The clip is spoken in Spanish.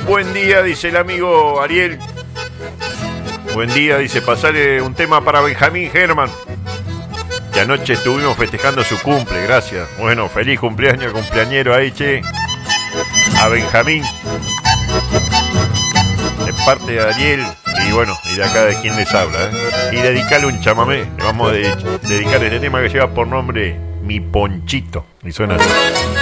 Buen día, dice el amigo Ariel. Buen día, dice, pasale un tema para Benjamín Herman, que anoche estuvimos festejando su cumple, gracias. Bueno, feliz cumpleaños, cumpleañero ahí, che. A Benjamín, de parte de Ariel, y bueno, y de acá de quien les habla, Y dedicarle un chamamé. Le vamos a dedicar este tema que lleva por nombre Mi Ponchito. Y suena así.